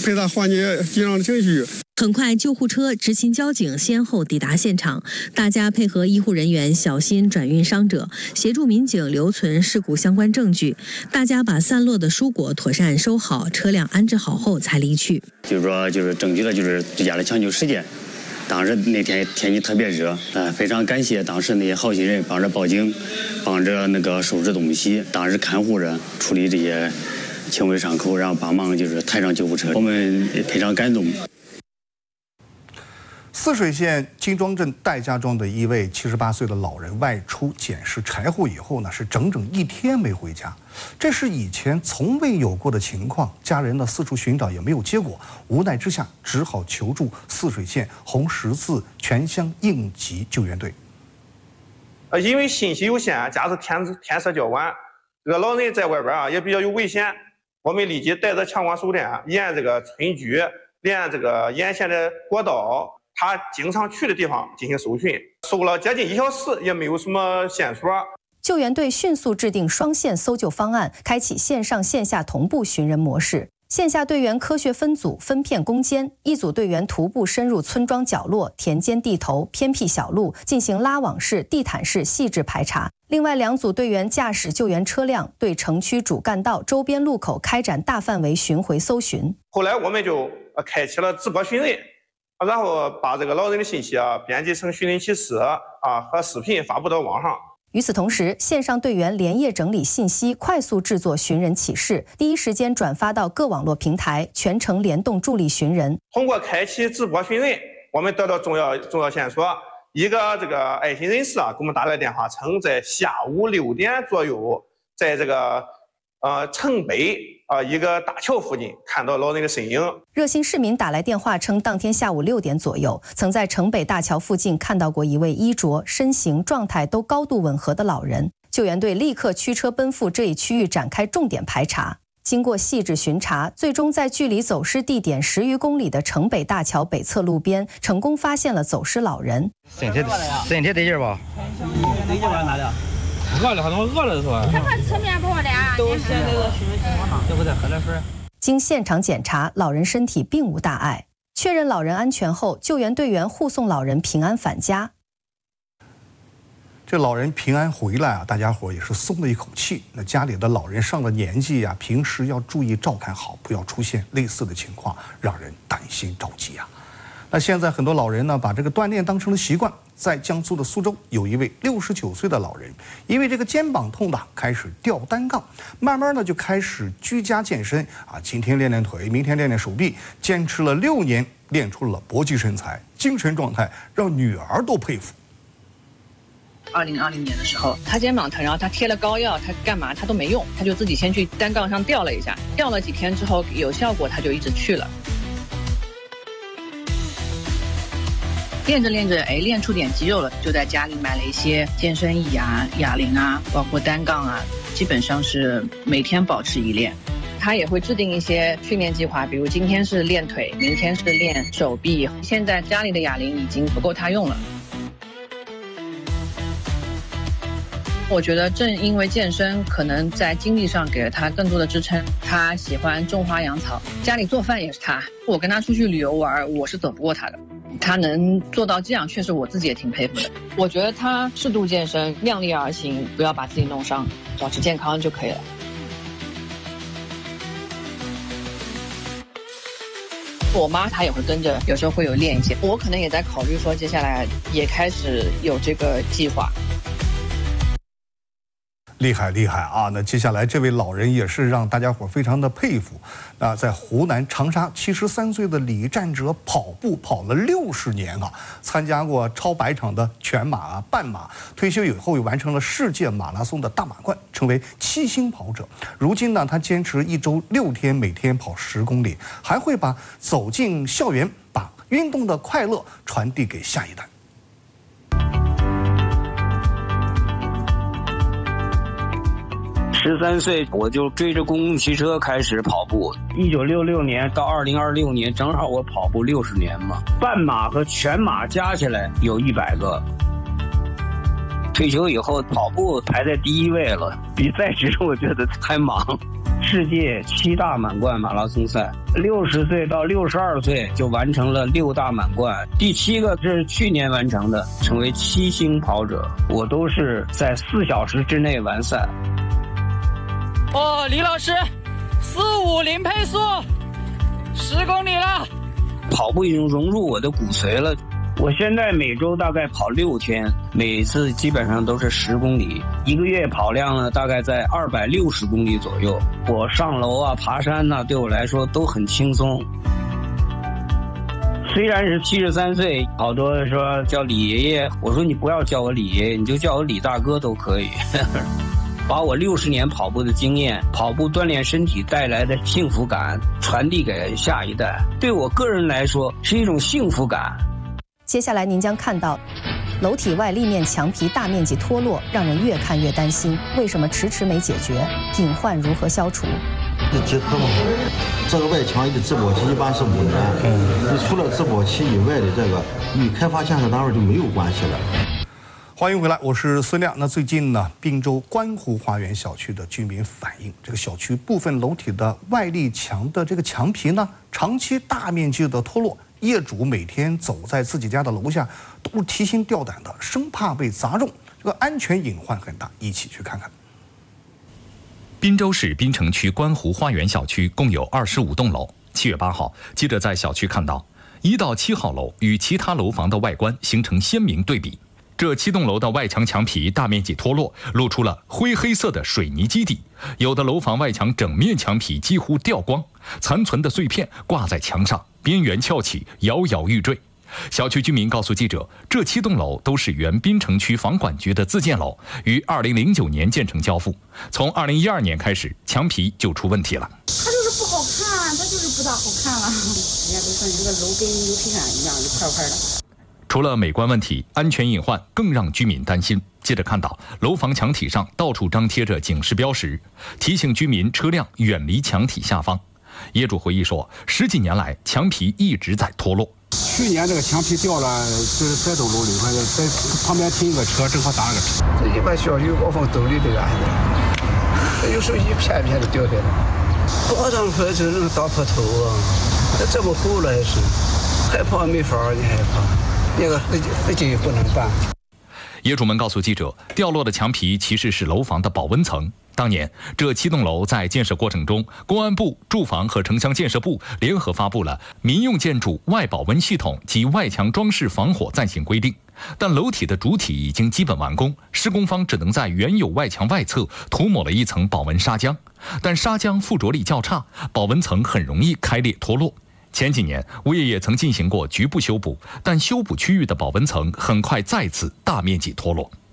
陪他缓解紧张的情绪。 很快，救护车、执勤交警先后抵达现场，大家配合医护人员小心转运伤者，协助民警留存事故相关证据。大家把散落的蔬果妥善收好，车辆安置好后才离去。 就是争取了最佳的抢救时间。当时那天天气特别热，非常感谢当时那些好心人帮着报警，帮着收拾东西，当时看护着处理这些轻微伤口，然后帮忙抬上救护车，我们非常感动。 泗水县金庄镇戴家庄的一位78岁的老人外出捡拾柴火以后呢，是整整1天没回家，这是以前从未有过的情况。家人呢四处寻找也没有结果，无奈之下只好求助泗水县红十字全乡应急救援队。 因为信息有限，加上天色较晚，这个老人在外边也比较有危险，我们立即带着强光手电，沿村居，连沿线的国道。他经常去的地方进行搜寻，搜了接近1小时，也没有什么线索。 救援队迅速制定双线搜救方案，开启线上线下同步寻人模式。线下队员科学分组，分片攻坚，一组队员徒步深入村庄角落、田间地头、偏僻小路，进行拉网式、地毯式细致排查。另外2组队员驾驶救援车辆，对城区主干道、周边路口开展大范围巡回搜寻。 后来我们就开启了直播寻人。然后把这个老人的信息编辑成寻人启事和视频发布到网上。 与此同时，线上队员连夜整理信息，快速制作寻人启事，第一时间转发到各网络平台，全程联动助力寻人。 通过开启直播寻人，我们得到重要线索。一个爱心人士给我们打来电话，称在下午6点左右，在城北一个大桥附近看到老人的身影。 热心市民打来电话称，当天下午6点左右，曾在城北大桥附近看到过一位衣着、身形、状态都高度吻合的老人。救援队立刻驱车奔赴这一区域，展开重点排查。经过细致巡查，最终在距离走失地点10余公里的城北大桥北侧路边，成功发现了走失老人。 身体得劲吧？ 得劲吧？哪的？饿了，他怎么饿了是吧？ 他怕吃面包的啊。 都现在的情况，要不再喝点水。 经现场检查，老人身体并无大碍。确认老人安全后，救援队员护送老人平安返家。 这老人平安回来大家伙也是松了一口气。那家里的老人上了年纪平时要注意照看好，不要出现类似的情况，让人担心着急那现在很多老人呢，把这个锻炼当成了习惯。在江苏的苏州，有一位69岁的老人，因为这个肩膀痛开始吊单杠，慢慢就开始居家健身今天练练腿，明天练练手臂，坚持了6年，练出了搏击身材，精神状态让女儿都佩服。 2020年的时候，他肩膀疼，然后他贴了膏药，他干嘛他都没用，他就自己先去单杠上吊了一下，吊了几天之后有效果，他就一直去了。练着练着，练出点肌肉了，就在家里买了一些健身椅哑铃包括单杠基本上是每天保持1练。他也会制定一些训练计划，比如今天是练腿，明天是练手臂。现在家里的哑铃已经不够他用了。我觉得正因为健身，可能在经济上给了他更多的支撑。他喜欢种花养草，家里做饭也是他。我跟他出去旅游玩，我是走不过他的。他能做到这样，确实我自己也挺佩服的。我觉得他适度健身，量力而行，不要把自己弄伤，保持健康就可以了。我妈她也会跟着，有时候会有练一些。我可能也在考虑说，接下来也开始有这个计划。 厉害那接下来这位老人也是让大家伙非常的佩服。那在湖南长沙73岁的李战哲跑步跑了60年参加过超100场的全马半马，退休以后又完成了世界马拉松的大满贯，成为7星跑者。如今呢，他坚持1周6天，每天跑10公里，还会把走进校园，把运动的快乐传递给下一代。 13岁我就追着公共汽车开始跑步，1966年到2026年，正好我跑步60年嘛。半马和全马加起来有100个。退休以后跑步排在第1位了，比赛时我觉得太忙， 世界7大满贯马拉松赛，60岁到62岁就完成了6大满贯，第7个是去年完成的，成为7星跑者。我都是在4小时之内完赛。 李老师，450配速，10公里了。 跑步已经融入我的骨髓了。我现在每周大概跑6天，每次基本上都是10公里，1个月跑量呢大概在260公里左右。我上楼啊、爬山呐，对我来说都很轻松。虽然是73岁，好多说叫李爷爷，我说你不要叫我李爷爷，你就叫我李大哥都可以。把我60年跑步的经验、跑步锻炼身体带来的幸福感传递给下一代，对我个人来说是一种幸福感。 接下来您将看到，楼体外立面墙皮大面积脱落，让人越看越担心。为什么迟迟没解决？隐患如何消除？ 结合嘛，这个外墙的直播期一般是5年，你除了直播期以外的这个与开发建设单位就没有关系了。 欢迎回来，我是孙亮。那最近呢，滨州观湖花园小区的居民反映，这个小区部分楼体的外立墙的这个墙皮呢，长期大面积的脱落，业主每天走在自己家的楼下都是提心吊胆的，生怕被砸中，这个安全隐患很大。一起去看看。 滨州市滨城区观湖花园小区共有25栋楼。7月8号，记者在小区看到1到7号楼与其他楼房的外观形成鲜明对比。这7栋楼的外墙墙皮大面积脱落，露出了灰黑色的水泥基底。有的楼房外墙整面墙皮几乎掉光，残存的碎片挂在墙上，边缘翘起，摇摇欲坠。小区居民告诉记者，这7栋楼都是原滨城区房管局的自建楼，于2009年建成交付。从2012年开始，墙皮就出问题了。 它就是不好看，它就是不大好看了。人家都说你这个楼跟牛皮癣一样，一块块的。 除了美观问题，安全隐患更让居民担心。记者看到，楼房墙体上到处张贴着警示标识，提醒居民车辆远离墙体下方。业主回忆说，10几年来墙皮一直在脱落。 去年这个墙皮掉了，就是在栋楼里，在旁边停一个车，正好打了个车。 这一般小区高峰都离这个案子，有时候一片一片的掉下来，多张块就能砸破头啊！这么厚了还是害怕没法，你害怕。那个飞机也不能办。 业主们告诉记者，掉落的墙皮其实是楼房的保温层。当年这7栋楼在建设过程中，公安部、住房和城乡建设部联合发布了《民用建筑外保温系统及外墙装饰防火暂行规定》，但楼体的主体已经基本完工，施工方只能在原有外墙外侧涂抹了一层保温砂浆，但砂浆附着力较差，保温层很容易开裂脱落。前几年，物业也曾进行过局部修补，但修补区域的保温层很快再次大面积脱落。